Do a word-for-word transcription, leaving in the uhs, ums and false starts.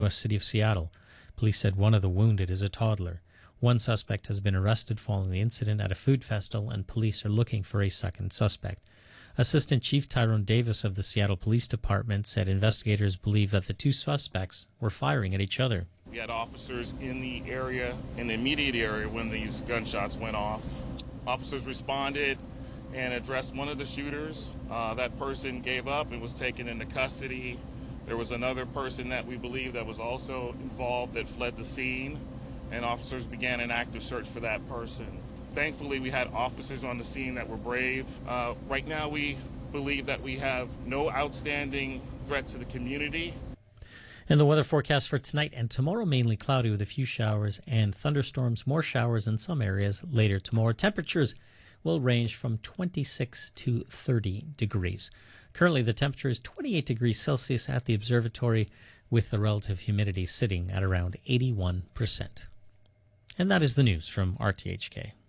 West City of Seattle. Police said one of the wounded is a toddler. One suspect has been arrested following the incident at a food festival, and police are looking for a second suspect. Assistant Chief Tyrone Davis of the Seattle Police Department said investigators believe that the two suspects were firing at each other. We had officers in the area, in the immediate area, when these gunshots went off. Officers responded and addressed one of the shooters. Uh, that person gave up and was taken into custody. There was another person that we believe that was also involved that fled the scene, and officers began an active search for that person. Thankfully, we had officers on the scene that were brave. Uh, right now, we believe that we have no outstanding threat to the community. And the weather forecast for tonight and tomorrow, mainly cloudy with a few showers and thunderstorms, more showers in some areas later tomorrow. Temperatures will range from twenty-six to thirty degrees. Currently, the temperature is twenty-eight degrees Celsius at the observatory, with the relative humidity sitting at around eighty-one percent. And that is the news from R T H K.